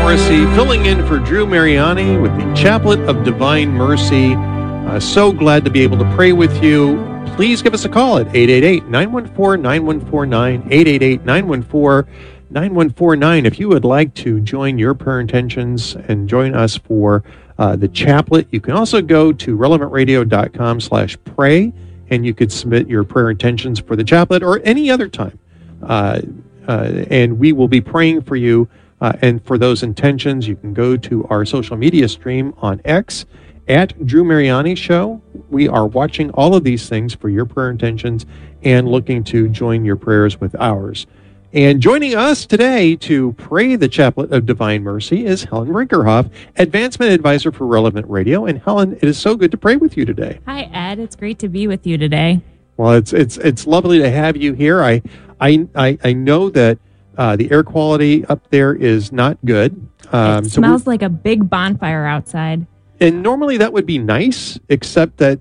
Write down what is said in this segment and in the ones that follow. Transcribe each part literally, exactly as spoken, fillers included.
Morrissey filling in for Drew Mariani with the Chaplet of Divine Mercy. Uh, so glad to be able to pray with you. Please give us a call at eight eight eight, nine one four, nine one four nine, eight eight eight, nine one four, nine one four nine. If you would like to join your prayer intentions and join us for uh, the chaplet, you can also go to relevant radio dot com slash pray, and you could submit your prayer intentions for the chaplet or any other time. Uh, uh, and we will be praying for you. Uh, and for those intentions, you can go to our social media stream on X at Drew Mariani Show. We are watching all of these things for your prayer intentions and looking to join your prayers with ours. And joining us today to pray the Chaplet of Divine Mercy is Helen Brinkerhoff, Advancement Advisor for Relevant Radio. And Helen, it is so good to pray with you today. Hi, Ed. It's great to be with you today. Well, it's it's it's lovely to have you here. I I I, I know that Uh, the air quality up there is not good. Um, it smells so like a big bonfire outside. And normally that would be nice, except that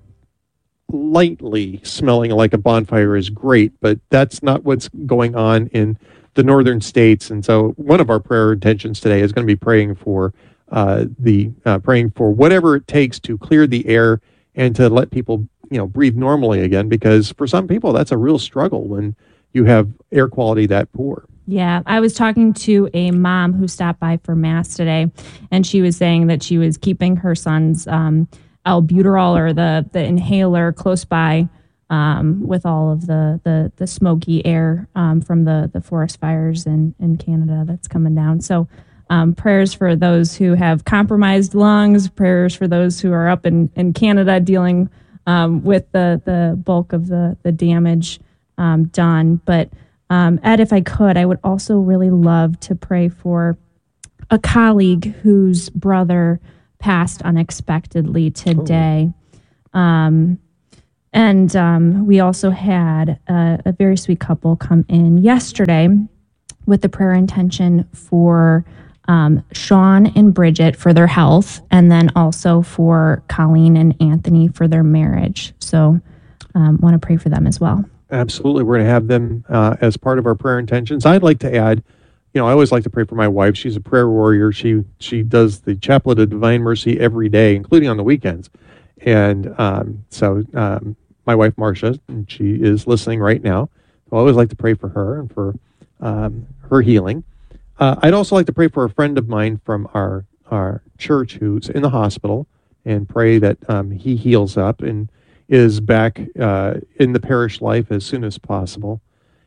lightly smelling like a bonfire is great, but that's not what's going on in the northern states. And so one of our prayer intentions today is going to be praying for uh, the uh, praying for whatever it takes to clear the air and to let people, you know, breathe normally again, because for some people that's a real struggle when you have air quality that poor. Yeah, I was talking to a mom who stopped by for Mass today, and she was saying that she was keeping her son's um, albuterol or the, the inhaler close by um, with all of the, the, the smoky air um, from the, the forest fires in, in Canada that's coming down. So um, prayers for those who have compromised lungs, prayers for those who are up in, in Canada dealing um, with the, the bulk of the, the damage um, done. But Um, Ed, if I could, I would also really love to pray for a colleague whose brother passed unexpectedly today. Oh. Um, and um, we also had a, a very sweet couple come in yesterday with the prayer intention for um, Sean and Bridget for their health, and then also for Colleen and Anthony for their marriage. So um, want to pray for them as well. Absolutely. We're going to have them uh, as part of our prayer intentions. I'd like to add, you know, I always like to pray for my wife. She's a prayer warrior. She she does the Chaplet of Divine Mercy every day, including on the weekends. And um, so um, my wife, Marcia, and she is listening right now. So I always like to pray for her and for um, her healing. Uh, I'd also like to pray for a friend of mine from our, our church who's in the hospital, and pray that um, he heals up and is back uh, in the parish life as soon as possible.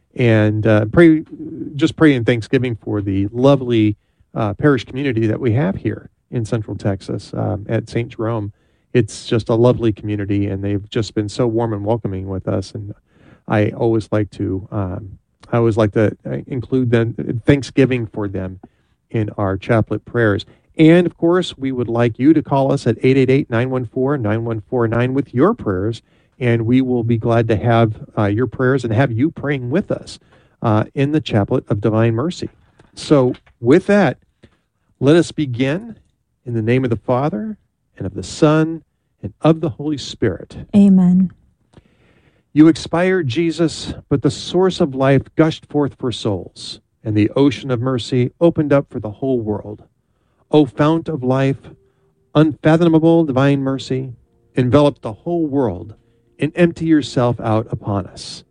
And uh, pray, just pray in thanksgiving for the lovely uh, parish community that we have here in Central Texas um, at Saint Jerome. It's just a lovely community, and they've just been so warm and welcoming with us. And I always like to, um, I always like to include them, thanksgiving for them in our chaplet prayers. And, of course, we would like you to call us at eight eight eight, nine one four, nine one four nine with your prayers, and we will be glad to have uh, your prayers and have you praying with us uh, in the Chaplet of Divine Mercy. So, with that, let us begin in the name of the Father, and of the Son, and of the Holy Spirit. Amen. You expired, Jesus, but the source of life gushed forth for souls, and the ocean of mercy opened up for the whole world. O fount of life, unfathomable divine mercy, envelop the whole world and empty yourself out upon us.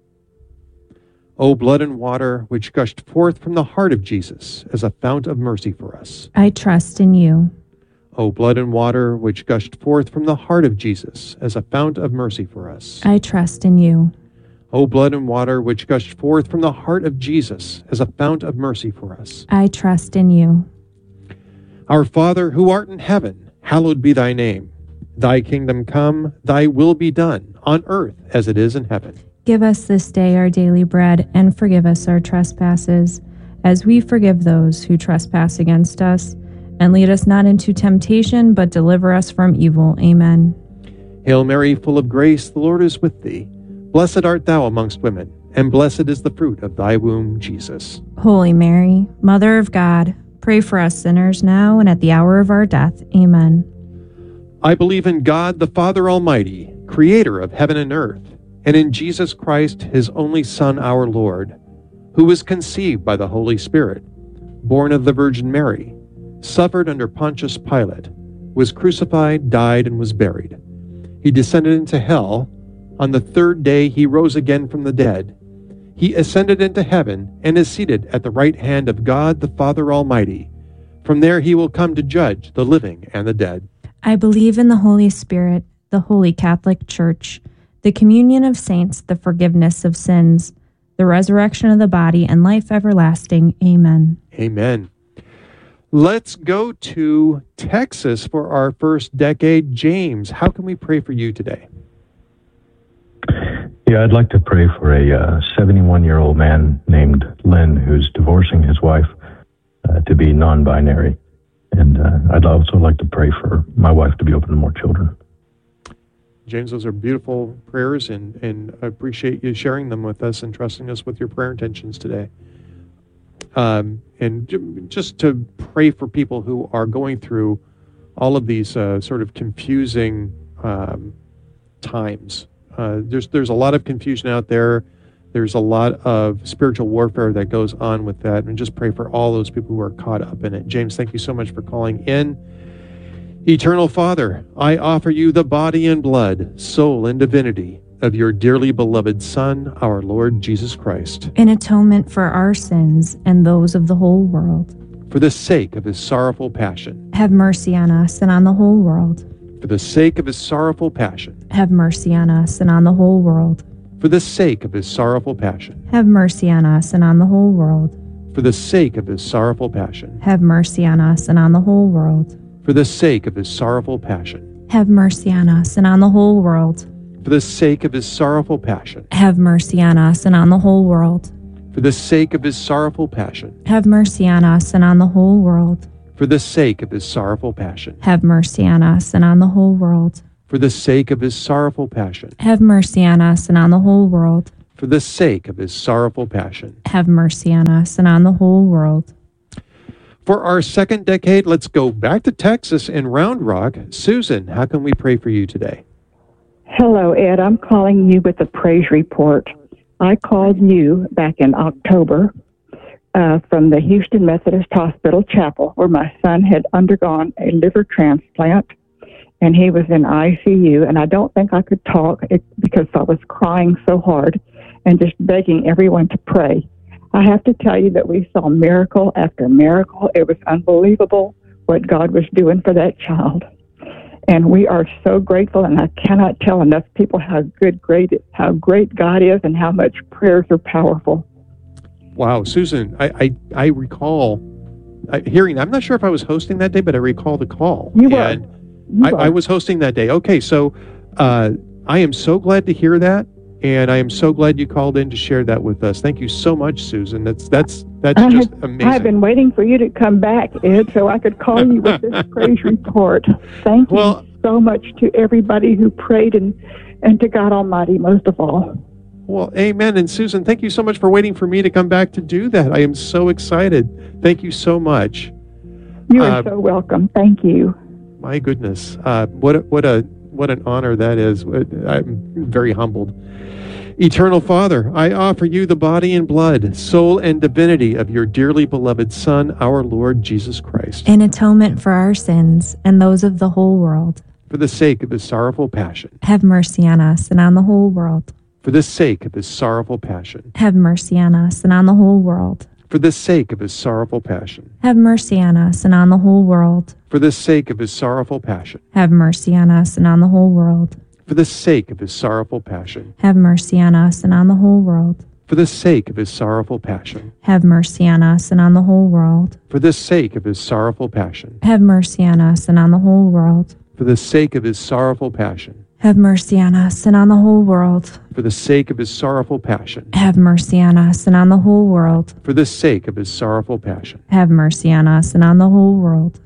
O blood and water, which gushed forth from the heart of Jesus as a fount of mercy for us. I trust in you. O blood and water, which gushed forth from the heart of Jesus as a fount of mercy for us. I trust in you. O blood and water, which gushed forth from the heart of Jesus as a fount of mercy for us. I trust in you. Our Father, who art in heaven, hallowed be thy name. Thy kingdom come, thy will be done, on earth as it is in heaven. Give us this day our daily bread, and forgive us our trespasses, as we forgive those who trespass against us. And lead us not into temptation, but deliver us from evil. Amen. Hail Mary, full of grace, the Lord is with thee. Blessed art thou amongst women, and blessed is the fruit of thy womb, Jesus. Holy Mary, Mother of God, pray for us sinners now and at the hour of our death. Amen. I believe in God, the Father Almighty, creator of heaven and earth, and in Jesus Christ, his only Son, our Lord, who was conceived by the Holy Spirit, born of the Virgin Mary, suffered under Pontius Pilate, was crucified, died, and was buried. He descended into hell. On the third day he rose again from the dead. He ascended into heaven and is seated at the right hand of God the Father Almighty. From there he will come to judge the living and the dead. I believe in the Holy Spirit, the Holy Catholic Church, the communion of saints, the forgiveness of sins, the resurrection of the body, and life everlasting. Amen. Amen. Let's go to Texas for our first decade. James, how can we pray for you today? Yeah, I'd like to pray for a uh, seventy-one-year-old man named Lynn who's divorcing his wife uh, to be non-binary. And uh, I'd also like to pray for my wife to be open to more children. James, those are beautiful prayers, and, and I appreciate you sharing them with us and trusting us with your prayer intentions today. Um, and j- just to pray for people who are going through all of these uh, sort of confusing um, times. Uh, there's there's a lot of confusion out there. There's a lot of spiritual warfare that goes on with that, and just pray for all those people who are caught up in it. James, thank you so much for calling in. Eternal Father, I offer you the body and blood, soul and divinity of your dearly beloved Son, our Lord Jesus Christ, In atonement for our sins and those of the whole world. for the sake of his sorrowful passion. Have mercy on us and on the whole world. For the sake of his sorrowful passion. Have mercy on us and on the whole world. For the sake of his sorrowful passion. Have mercy on us and on the whole world. For the sake of his sorrowful passion. Have mercy on us and on the whole world. For the sake of his sorrowful passion. Have mercy on us and on the whole world. For the sake of his sorrowful passion. Have mercy on us and on the whole world. For the sake of his sorrowful passion. Have mercy on us and on the whole world. For the sake of his sorrowful passion. Have mercy on us and on the whole world. For the sake of his sorrowful passion. Have mercy on us and on the whole world. For the sake of his sorrowful passion. Have mercy on us and on the whole world. For our second decade, let's go back to Texas and Round Rock. Susan, how can we pray for you today? Hello, Ed. I'm calling you with a praise report. I called you back in October uh, from the Houston Methodist Hospital Chapel, where my son had undergone a liver transplant, and he was in I C U, and I don't think I could talk it, because I was crying so hard and just begging everyone to pray. I have to tell you that we saw miracle after miracle. It was unbelievable what God was doing for that child. And we are so grateful, and I cannot tell enough people how good, great, how great God is, and how much prayers are powerful. Wow, Susan, I I, I recall I, hearing. I'm not sure if I was hosting that day, but I recall the call. You were. And You I, were. I was hosting that day. Okay, so uh, I am so glad to hear that, and I am so glad you called in to share that with us. Thank you so much, Susan. That's that's that's I just had, amazing. I've been waiting for you to come back, Ed, so I could call you with this praise report. Thank you Well- so much to everybody who prayed, and, and to God Almighty most of all. Well, amen. And Susan, thank you so much for waiting for me to come back to do that. I am so excited. Thank you so much. You are Uh, so welcome. Thank you. My goodness, uh, what a, what a what an honor that is. I'm very humbled. Eternal Father, I offer you the body and blood, soul and divinity of your dearly beloved Son, our Lord Jesus Christ, In atonement for our sins and those of the whole world. for the sake of his sorrowful passion. Have mercy on us and on the whole world. For the sake of his sorrowful passion. Have mercy on us and on the whole world. For the sake of his sorrowful passion. Have mercy on us and on the whole world. For the sake of his sorrowful passion. Have mercy on us and on the whole world. For the sake of his sorrowful passion. Have mercy on us and on the whole world. For the sake of his sorrowful passion. Have mercy on us and on the whole world. For the sake of his sorrowful passion. Have mercy on us and on the whole world. For the sake of his sorrowful passion. Have mercy on us and on the whole world. For the sake of his sorrowful passion. Have mercy on us and on the whole world. For the sake of his sorrowful passion. Have mercy on us and on the whole world.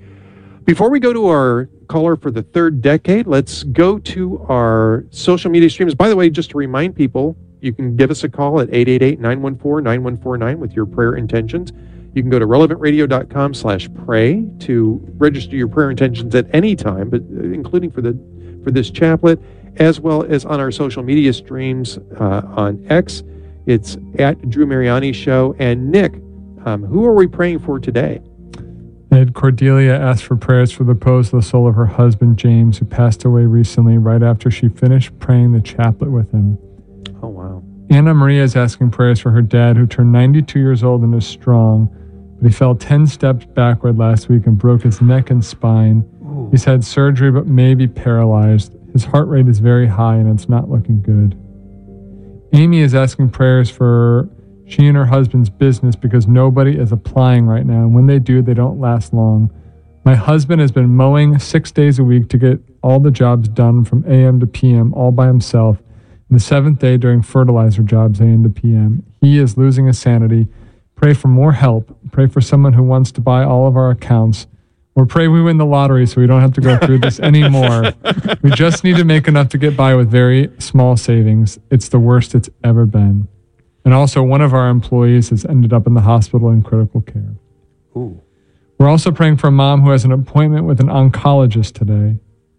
Before we go to our caller for the third decade, let's go to our social media streams. By the way, just to remind people, you can give us a call at eight eight eight, nine one four, nine one four nine with your prayer intentions. You can go to relevant radio dot com slash pray to register your prayer intentions at any time, but including for the for this chaplet, as well as on our social media streams uh, on X. It's at Drew Mariani Show. And Nick, um, who are we praying for today? And Cordelia asked for prayers for the repose of the soul of her husband, James, who passed away recently right after she finished praying the chaplet with him. Oh, wow. Anna Maria is asking prayers for her dad, who turned ninety-two years old and is strong, but he fell ten steps backward last week and broke his neck and spine. Ooh. He's had surgery but may be paralyzed. His heart rate is very high and it's not looking good. Amy is asking prayers for she and her husband's business because nobody is applying right now, and when they do, they don't last long. My husband has been mowing six days a week to get all the jobs done from A M to P M all by himself, and the seventh day doing fertilizer jobs A M to P M. He is losing his sanity. Pray for more help. Pray for someone who wants to buy all of our accounts. Or pray we win the lottery so we don't have to go through this anymore. We just need to make enough to get by with very small savings. It's the worst it's ever been. And also, one of our employees has ended up in the hospital in critical care. Ooh. We're also praying for a mom who has an appointment with an oncologist today.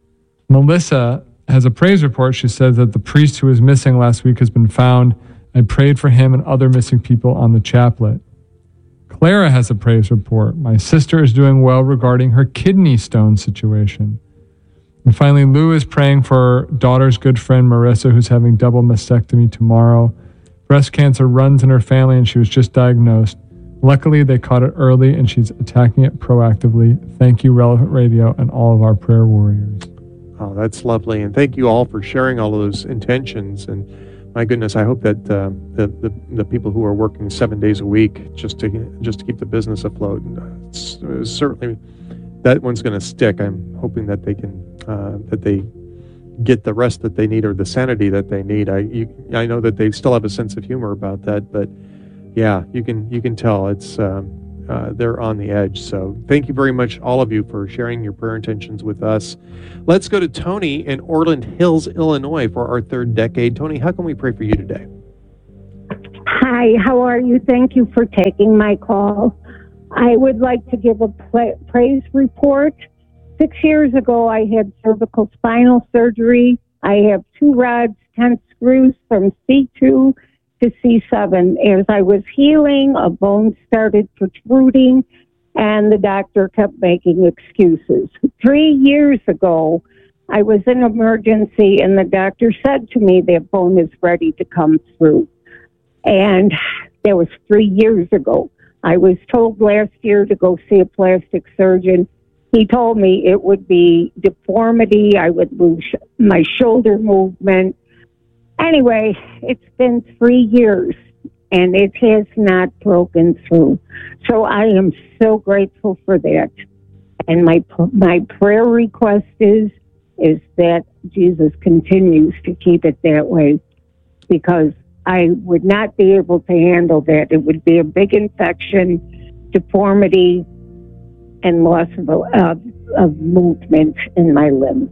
Melissa has a praise report. She says that the priest who was missing last week has been found. I prayed for him and other missing people on the chaplet. Clara has a praise report. My sister is doing well regarding her kidney stone situation. And finally, Lou is praying for her daughter's good friend, Marissa, who's having double mastectomy tomorrow. Breast cancer runs in her family, and she was just diagnosed. Luckily, they caught it early, and she's attacking it proactively. Thank you, Relevant Radio, and all of our prayer warriors. Oh, that's lovely. And thank you all for sharing all of those intentions. And my goodness, I hope that uh, the, the the people who are working seven days a week just to just to keep the business afloat, it's, it's certainly that one's going to stick. I'm hoping that they can uh, that they get the rest that they need or the sanity that they need. I you, I know that they still have a sense of humor about that, but yeah, you can you can tell it's um, uh, they're on the edge. So thank you very much, all of you, for sharing your prayer intentions with us. Let's go to Tony in Orland Hills, Illinois, for our third decade. Tony, how can we pray for you today? Hi, how are you? Thank you for taking my call. I would like to give a pla- praise report. Six years ago, I had cervical spinal surgery. I have two rods, ten screws from C two to C seven. As I was healing, a bone started protruding, and the doctor kept making excuses. Three years ago, I was in emergency, and the doctor said to me, that bone is ready to come through. And that was three years ago. I was told last year to go see a plastic surgeon. He told me it would be deformity. I would lose my shoulder movement. Anyway, it's been three years, and it has not broken through. So I am so grateful for that. And my my prayer request is, is that Jesus continues to keep it that way, because I would not be able to handle that. It would be a big infection, deformity, and loss of, of, of movement in my limb.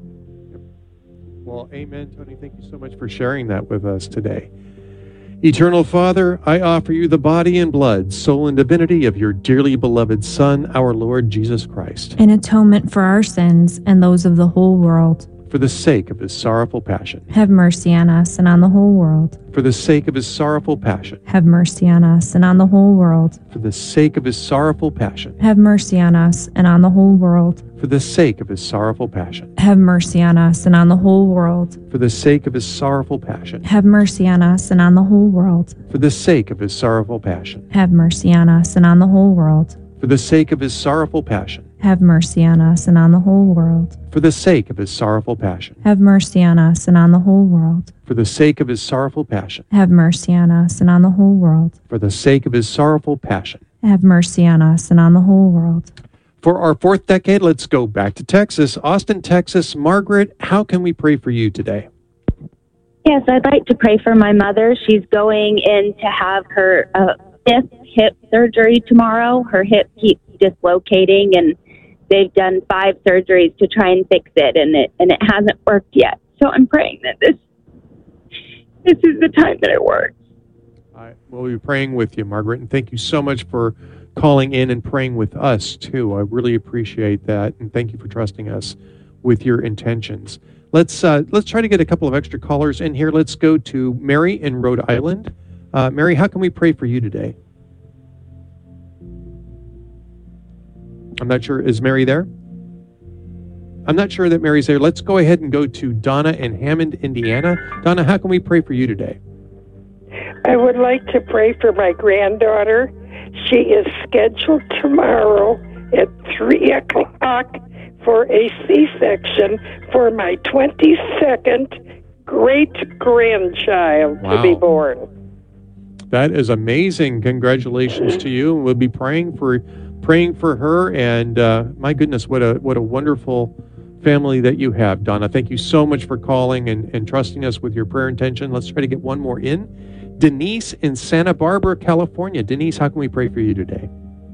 Well, amen, Tony. Thank you so much for sharing that with us today. Eternal Father, I offer you the body and blood, soul and divinity of your dearly beloved Son, our Lord Jesus Christ, in atonement for our sins and those of the whole world. For the sake of his sorrowful passion. Have mercy on us and on the whole world. For the sake of his sorrowful passion. Have mercy on us and on the whole world. For the sake of his sorrowful passion. Have mercy on us and on the whole world. For the sake of his sorrowful passion. Have mercy on us and on the whole world. For the sake of his sorrowful passion. Have mercy on us and on the whole world. For the sake of his sorrowful passion. Have mercy on us and on the whole world. For the sake of his sorrowful passion. Have mercy on us and on the whole world. For the sake of his sorrowful passion. Have mercy on us and on the whole world. For the sake of his sorrowful passion. Have mercy on us and on the whole world. For the sake of his sorrowful passion. Have mercy on us and on the whole world. For our fourth decade, let's go back to Texas. Austin, Texas. Margaret, how can we pray for you today? Yes, I'd like to pray for my mother. She's going in to have her uh, fifth hip surgery tomorrow. Her hip keeps dislocating, and they've done five surgeries to try and fix it, and it and it hasn't worked yet. So I'm praying that this this is the time that it works. I will be praying with you, Margaret, and thank you so much for calling in and praying with us too. I really appreciate that, and thank you for trusting us with your intentions. Let's uh, let's try to get a couple of extra callers in here. Let's go to Mary in Rhode Island. Uh, Mary, how can we pray for you today? I'm not sure. Is Mary there? I'm not sure that Mary's there. Let's go ahead and go to Donna in Hammond, Indiana. Donna, how can we pray for you today? I would like to pray for my granddaughter. She is scheduled tomorrow at three o'clock for a C-section for my twenty-second great-grandchild Wow. to be born. That is amazing. Congratulations to you. We'll be praying for praying for her. And uh, my goodness, what a what a wonderful family that you have, Donna. Thank you so much for calling and, and trusting us with your prayer intention. Let's try to get one more in. Denise in Santa Barbara, California. Denise, how can we pray for you today?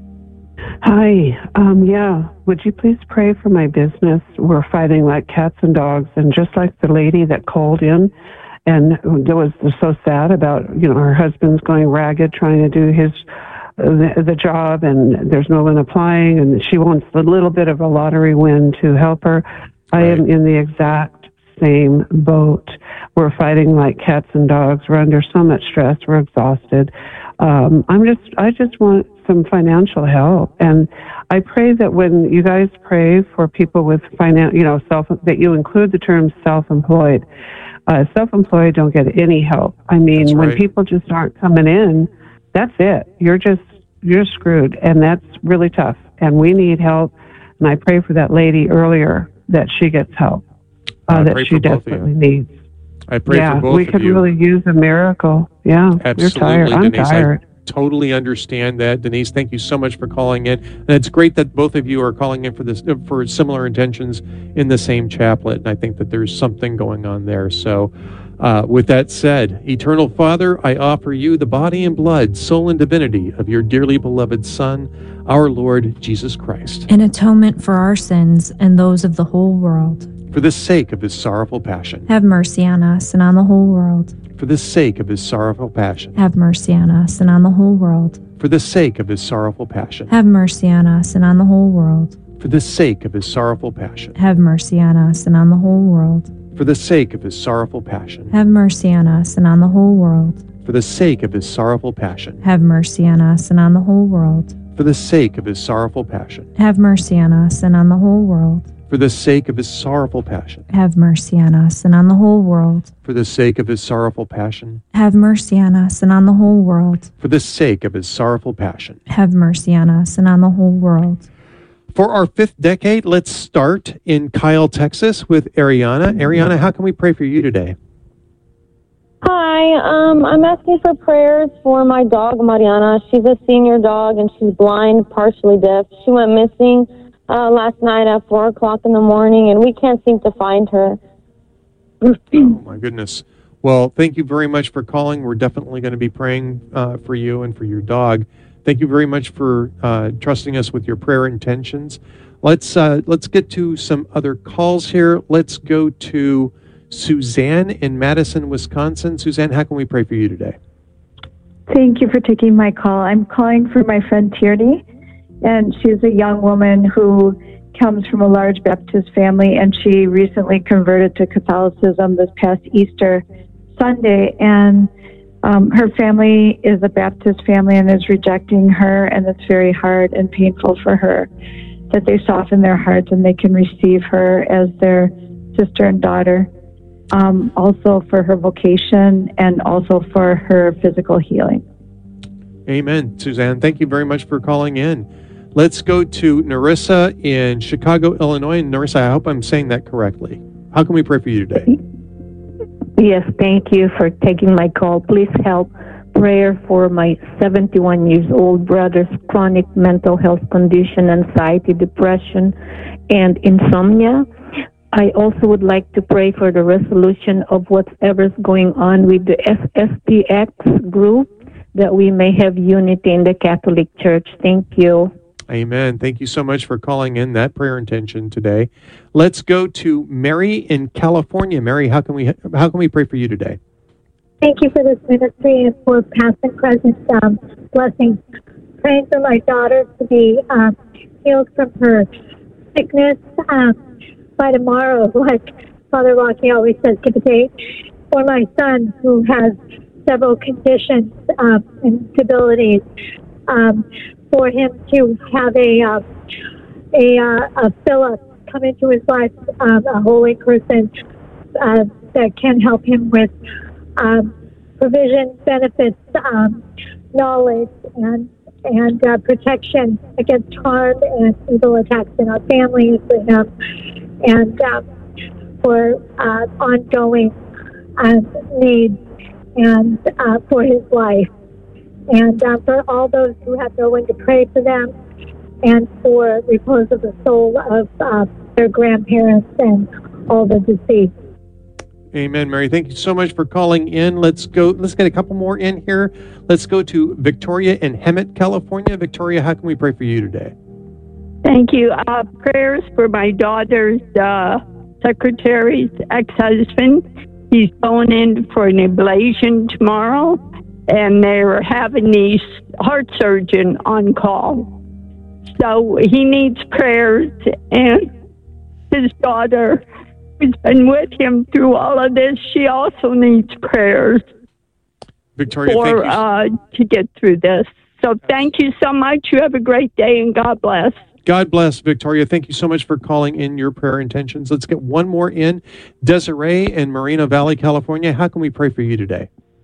Hi. Um, yeah. Would you please pray for my business? We're fighting like cats and dogs, and just like the lady that called in, and it was so sad about, you know, her husband's going ragged trying to do his the, the job, and there's no one applying, and she wants a little bit of a lottery win to help her. I Right. am in the exact same boat. We're fighting like cats and dogs. We're under so much stress. We're exhausted. Um, I'm just, I just want some financial help, and I pray that when you guys pray for people with finan, you know, self, that you include the term self-employed. Uh, self-employed don't get any help. I mean, That's when right. people just aren't coming in, that's it. You're just, you're screwed, and that's really tough. And we need help. And I pray for that lady earlier that she gets help uh, I that pray she for both of you. desperately needs. I pray yeah, for both we of could you. really use a miracle. Yeah, Absolutely, you're tired. I'm Denise. tired. I totally understand that, Denise. Thank you so much for calling in. And it's great that both of you are calling in for this for similar intentions in the same chaplet. And I think that there's something going on there. So, uh, with that said, Eternal Father, I offer you the body and blood, soul and divinity of your dearly beloved Son, our Lord Jesus Christ, An atonement for our sins and those of the whole world. for the sake of his sorrowful passion. Have mercy on us and on the whole world. For the sake of his sorrowful passion. Have mercy on us and on the whole world. For the sake of his sorrowful passion. Have mercy on us and on the whole world. For the sake of his sorrowful passion. Have mercy on us and on the whole world. For the sake of his sorrowful passion. Have mercy on us and on the whole world. For the sake of his sorrowful passion. Have mercy on us and on the whole world. For the sake of his sorrowful passion. Have mercy on us and on the whole world. For the sake of his sorrowful passion. Have mercy on us and on the whole world. For the sake of his sorrowful passion. Have mercy on us and on the whole world. For the sake of his sorrowful passion. Have mercy on us and on the whole world. For our fifth decade, let's start in Kyle, Texas with Ariana. Ariana, how can we pray for you today? Hi, um, I'm asking for prayers for my dog, Mariana. She's a senior dog, and she's blind, partially deaf. She went missing uh, last night at four o'clock in the morning, and we can't seem to find her. Oh, my goodness. Well, thank you very much for calling. We're definitely going to be praying uh, for you and for your dog. Thank you very much for uh, trusting us with your prayer intentions. Let's uh, let's get to some other calls here. Let's go to Suzanne in Madison, Wisconsin. Suzanne, how can we pray for you today? Thank you for taking my call. I'm calling for my friend Tierney, and she's a young woman who comes from a large Baptist family, and she recently converted to Catholicism this past Easter Sunday, and um, her family is a Baptist family and is rejecting her, and it's very hard and painful for her that they soften their hearts and they can receive her as their sister and daughter. Um, also for her vocation and also for her physical healing. Amen, Suzanne. Thank you very much for calling in. Let's go to Narissa in Chicago, Illinois. Narissa, I hope I'm saying that correctly. How can we pray for you today? Yes, thank you for taking my call. Please help. Prayer for my seventy-one years old brother's chronic mental health condition, anxiety, depression, and insomnia. I also would like to pray for the resolution of whatever's going on with the S P X group, that we may have unity in the Catholic Church. Thank you. Amen. Thank you so much for calling in that prayer intention today. Let's go to Mary in California. Mary, how can we how can we pray for you today? Thank you for this ministry and for past and present um, blessings. Praying for my daughter to be um, healed from her sickness um, by tomorrow, like Father Rocky always says, keep a date. For my son, who has several conditions um, and disabilities, um, for him to have a uh, a, uh, a Philip come into his life, um, a holy person uh, that can help him with um, provision, benefits, um, knowledge, and and uh, protection against harm and evil attacks in our families, for him, and um, for uh, ongoing uh, needs and uh, for his life, and uh, for all those who have no one to pray for them, and for repose of the soul of uh, their grandparents and all the deceased. Amen, Mary. Thank you so much for calling in. Let's go. Let's get a couple more in here. Let's go to Victoria in Hemet, California. Victoria, how can we pray for you today? Thank you. Uh, prayers for my daughter's uh, secretary's ex-husband. He's going in for an ablation tomorrow, and they're having the heart surgeon on call. So he needs prayers, and his daughter, who's been with him through all of this, she also needs prayers Victoria, for, thank you. Uh, to get through this. So thank you so much. You have a great day, and God bless. God bless, Victoria. Thank you so much for calling in your prayer intentions. Let's get one more in. Desiree in Moreno Valley, California. How can we pray for you today?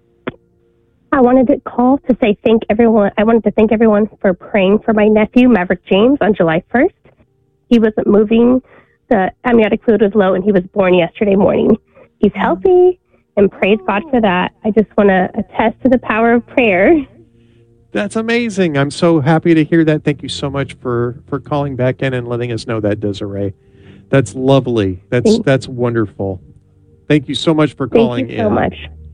I wanted to call to say thank everyone. I wanted to thank everyone for praying for my nephew, Maverick James, on July first. He wasn't moving. The amniotic fluid was low, and he was born yesterday morning. He's healthy, and praise God for that. I just want to attest to the power of prayer. That's amazing. I'm so happy to hear that. Thank you so much for, for calling back in and letting us know that, Desiree. That's lovely. That's Thanks. That's wonderful. Thank you so much for calling in. Thank you so in. much.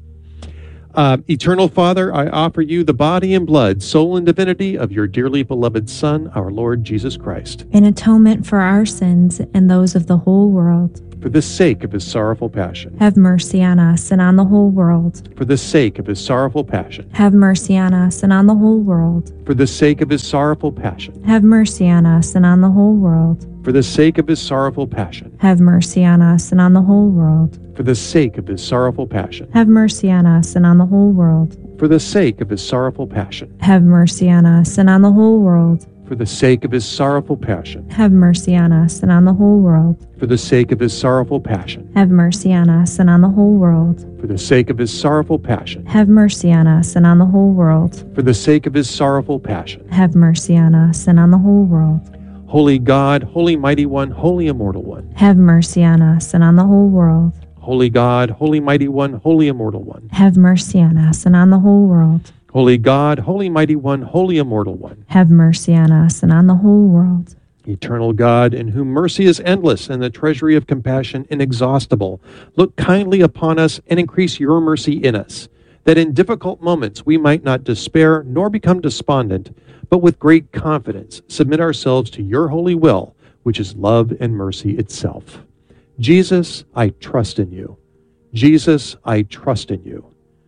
Uh, Eternal Father, I offer you the body and blood, soul and divinity of your dearly beloved Son, our Lord Jesus Christ, in atonement for our sins and those of the whole world. For the sake of his sorrowful passion. Have mercy on us and on the whole world. For the sake of his sorrowful passion. Have mercy on us and on the whole world. For the sake of his sorrowful passion. Have mercy on us and on the whole world. For the sake of his sorrowful passion. Have mercy on us and on the whole world. For the sake of his sorrowful passion. Have mercy on us and on the whole world. For the sake of his sorrowful passion. Have mercy on us and on the whole world. For the sake of his sorrowful passion. Have mercy on us and on the whole world. For the sake of his sorrowful passion. Have mercy on us and on the whole world. For the sake of his sorrowful passion. Have mercy on us and on the whole world. For the sake of his sorrowful passion. Have mercy on us and on the whole world. Holy God, Holy Mighty One, Holy Immortal One. Have mercy on us and on the whole world. Holy God, Holy Mighty One, Holy Immortal One. Have mercy on us and on the whole world. Holy God, Holy Mighty One, Holy Immortal One. Have mercy on us and on the whole world. Eternal God, in whom mercy is endless and the treasury of compassion inexhaustible, look kindly upon us and increase your mercy in us, that in difficult moments we might not despair nor become despondent, but with great confidence submit ourselves to your holy will, which is love and mercy itself. Jesus, I trust in you. Jesus, I trust in you.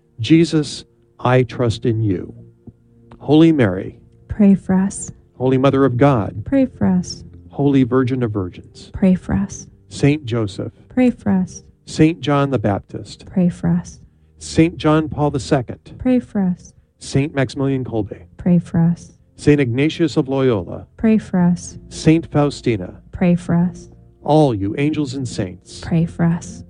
Jesus, I trust in you. Holy Mary, pray for us. Holy Mother of God, pray for us. Holy Virgin of Virgins, pray for us. Saint Joseph, pray for us. Saint John the Baptist, pray for us. Saint John Paul the Second, pray for us. Saint Maximilian Kolbe, pray for us. Saint Ignatius of Loyola, pray for us. Saint Faustina, pray for us. All you angels and saints, pray for us.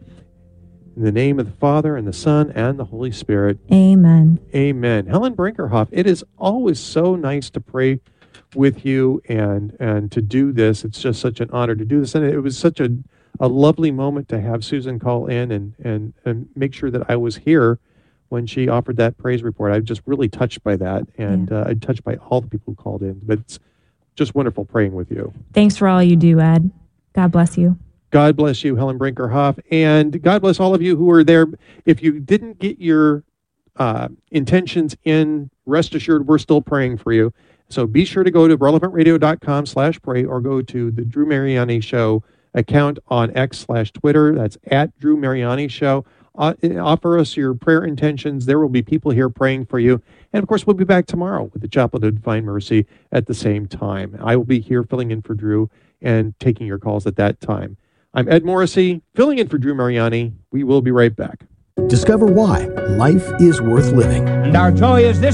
In the name of the Father, and the Son, and the Holy Spirit. Amen. Amen. Helen Brinkerhoff, it is always so nice to pray with you and and to do this. It's just such an honor to do this. And it was such a, a lovely moment to have Susan call in and, and, and make sure that I was here when she offered that praise report. I was just really touched by that. And yeah. uh, I'm touched by all the people who called in. But it's just wonderful praying with you. Thanks for all you do, Ed. God bless you. God bless you, Helen Brinkerhoff, and God bless all of you who are there. If you didn't get your uh, intentions in, rest assured we're still praying for you. So be sure to go to relevant radio dot com slash pray or go to the Drew Mariani Show account on X slash Twitter. That's at Drew Mariani Show. Uh, offer us your prayer intentions. There will be people here praying for you. And of course, we'll be back tomorrow with the Chaplet of Divine Mercy at the same time. I will be here filling in for Drew and taking your calls at that time. I'm Ed Morrissey, filling in for Drew Mariani. We will be right back. Discover why life is worth living. And our joy is this,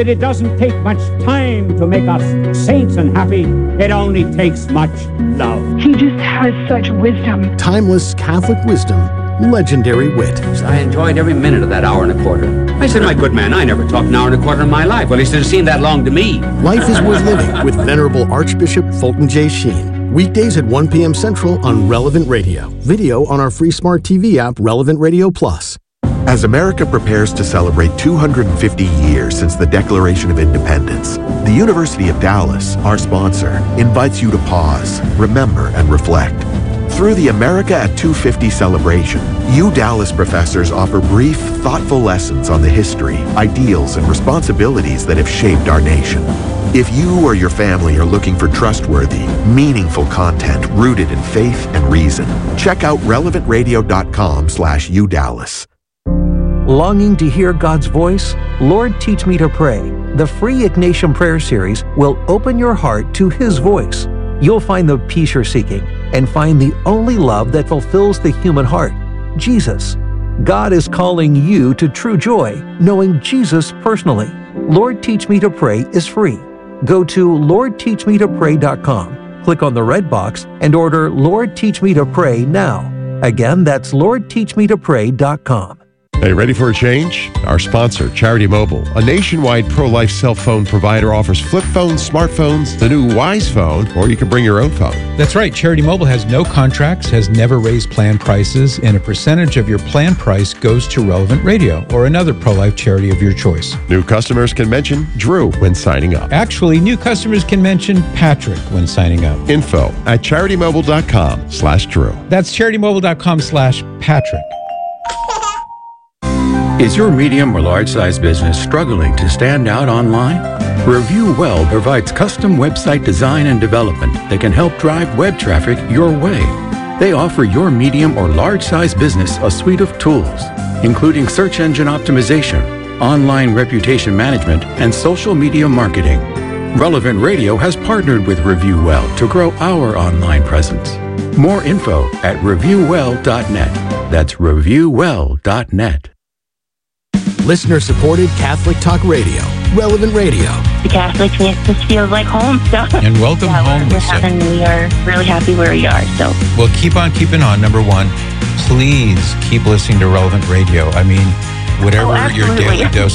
that it doesn't take much time to make us saints and happy. It only takes much love. He just has such wisdom. Timeless Catholic wisdom, legendary wit. I enjoyed every minute of that hour and a quarter. I said, my good man, I never talked an hour and a quarter in my life. Well, he said, it seemed that long to me. Life is worth living with Venerable Archbishop Fulton J. Sheen. Weekdays at one p.m. Central on Relevant Radio. Video on our free smart T V app, Relevant Radio Plus. As America prepares to celebrate two hundred fifty years since the Declaration of Independence, the University of Dallas, our sponsor, invites you to pause, remember, and reflect. Through the America at two fifty celebration, U Dallas professors offer brief, thoughtful lessons on the history, ideals, and responsibilities that have shaped our nation. If you or your family are looking for trustworthy, meaningful content rooted in faith and reason, check out relevant radio dot com slash U Dallas. Longing to hear God's voice? Lord, Teach Me to Pray. The free Ignatian Prayer Series will open your heart to His voice. You'll find the peace you're seeking and find the only love that fulfills the human heart, Jesus. God is calling you to true joy, knowing Jesus personally. Lord, Teach Me to Pray is free. Go to lord teach me to pray dot com, click on the red box, and order Lord, Teach Me to Pray now. Again, that's lord teach me to pray dot com. Hey, ready for a change? Our sponsor, Charity Mobile, a nationwide pro-life cell phone provider, offers flip phones, smartphones, the new Wise Phone, or you can bring your own phone. That's right. Charity Mobile has no contracts, has never raised plan prices, and a percentage of your plan price goes to Relevant Radio or another pro-life charity of your choice. New customers can mention Drew when signing up. Actually, new customers can mention Patrick when signing up. Info at charity mobile dot com slash Drew. That's charity mobile dot com slash Patrick. Is your medium or large-size business struggling to stand out online? Review Well provides custom website design and development that can help drive web traffic your way. They offer your medium or large-size business a suite of tools, including search engine optimization, online reputation management, and social media marketing. Relevant Radio has partnered with Review Well to grow our online presence. More info at review well dot net. That's review well dot net. Listener-supported Catholic Talk Radio, Relevant Radio. The Catholic This feels like home. So and welcome yeah, home. We're having, we are really happy where we are. So well, keep on keeping on. Number one, please keep listening to Relevant Radio. I mean, whatever oh, your daily dose